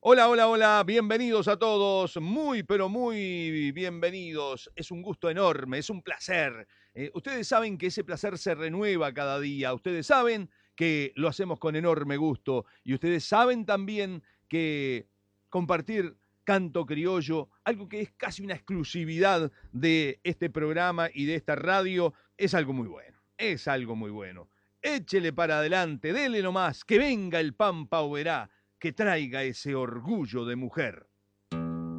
Hola, hola, hola, bienvenidos a todos, muy, pero muy bienvenidos. Es un gusto enorme, es un placer. Ustedes saben que ese placer se renueva cada día, ustedes saben que lo hacemos con enorme gusto y ustedes saben también que compartir canto criollo, algo que es casi una exclusividad de este programa y de esta radio, es algo muy bueno, es algo muy bueno. Échele para adelante, dele nomás, que venga el Pampa Oberá que traiga ese orgullo de mujer.